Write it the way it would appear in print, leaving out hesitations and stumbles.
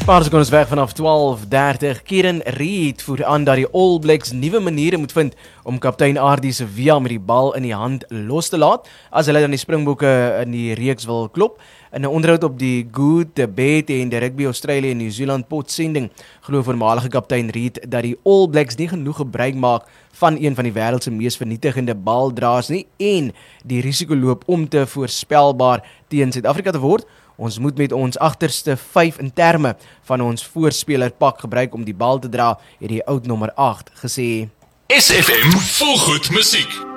Paar secondes weg vanaf 12:30. Kieran Reid voer aan dat die All Blacks nuwe maniere moet vind om kaptein Ardie se via met die bal in die hand los te laat, as hulle dan die Springbokke in die reeks wil klop. In 'n onderhoud op die Good, Bad en die Rugby Australia en New Zealand potsending glo voormalige kaptein Reid dat die All Blacks nie genoeg gebruik maak van een van die wêreld se mees vernietigende baldraers nie en die risiko loop om te voorspelbaar teen Suid-Afrika te word. Ons moet met ons agterste 5 in terme van ons voorspeler pak gebruik om die bal te dra, het die oud nommer 8 gesê. SFM volgoed musiek.